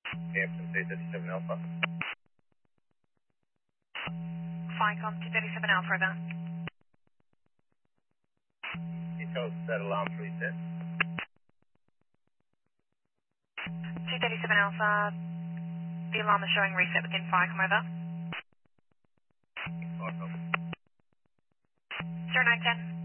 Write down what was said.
Hampton 237 Alpha. Flycom 237 Alpha, over. He told us that alarm reset. 237 Alpha, the alarm is showing reset within Flycom, over. 5 0910.